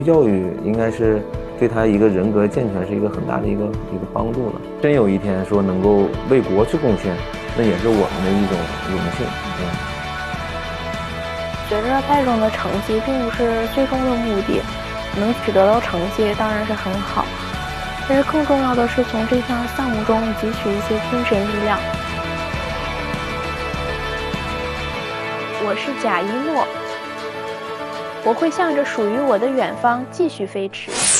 教育应该是对他一个人格健全是一个很大的一个帮助了。真有一天说能够为国去贡献，那也是我们的一种荣幸。 觉着赛中的成绩并不是最终的目的，能取得到成绩当然是很好，但是更重要的是从这项项目中汲取一些精神力量。我是贾一诺，我会向着属于我的远方继续飞驰。